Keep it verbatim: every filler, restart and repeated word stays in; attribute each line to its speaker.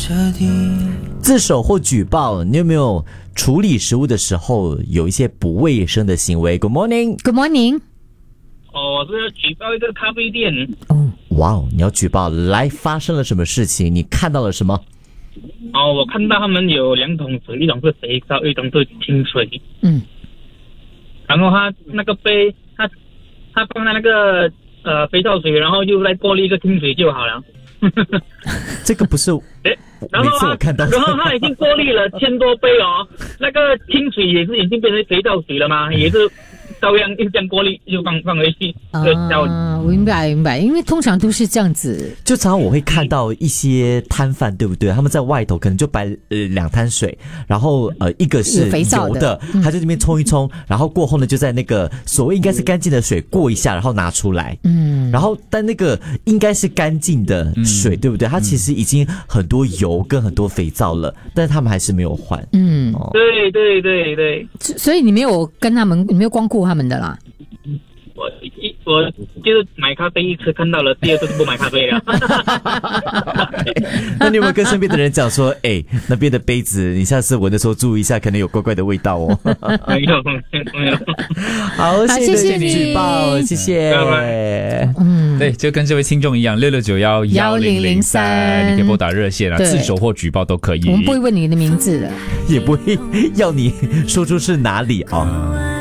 Speaker 1: 自首或举报，你有没有处理食物的时候有一些不卫生的行为？ Good morning
Speaker 2: Good morning。
Speaker 3: 哦，我是要举报一个咖啡店。
Speaker 2: 哦，
Speaker 1: 哇哦，你要举报，来，发生了什么事情？你看到了什么？
Speaker 3: 哦，我看到他们有两桶水，一桶是肥皂，一桶是清水。
Speaker 2: 嗯，
Speaker 3: 然后他那个杯，他他放在那个呃肥皂水，然后又再过滤一个清水就好了。
Speaker 1: 这个不是
Speaker 3: 诶，然
Speaker 1: 每
Speaker 3: 后他
Speaker 1: 次我看到，
Speaker 3: 然后他已经过滤了千多杯哦，那个清水也是已经变成肥皂水了嘛，也是照样又这样过滤，就放放回去。
Speaker 2: 啊，我明白明白，因为通常都是这样子。
Speaker 1: 就常常我会看到一些摊贩，对不对？他们在外头可能就摆呃两滩水，然后呃一个是
Speaker 2: 肥皂的
Speaker 1: 油的，他在这边冲一冲，然后过后呢就在那个所谓应该是干净的水过一下，然后拿出来。嗯，然后但那个应该是干净的水，对不对？它其实已经很多油跟很多肥皂了，但是他们还是没有换。
Speaker 2: 嗯，
Speaker 1: 哦，
Speaker 3: 对对对对，
Speaker 2: 所以你没有跟他们，你没有光顾他们的啦。
Speaker 3: 我一我就是买咖啡一次看到了，第二次就不买咖啡了。
Speaker 1: 那你有没有跟身边的人讲说，哎，那边的杯子你下次闻的时候注意一下，可能有怪怪的味道哦。
Speaker 3: 没有没有。
Speaker 1: 好，谢
Speaker 2: 谢你
Speaker 1: 谢举报，谢谢。
Speaker 3: 拜拜。
Speaker 2: 嗯，
Speaker 4: 对，就跟这位听众一样，六六九幺幺零零三，你可以拨打热线啊，
Speaker 2: 对
Speaker 4: 自首或举报都可以。
Speaker 2: 我们不会问你的名字的，
Speaker 1: 也不会要你说出是哪里啊。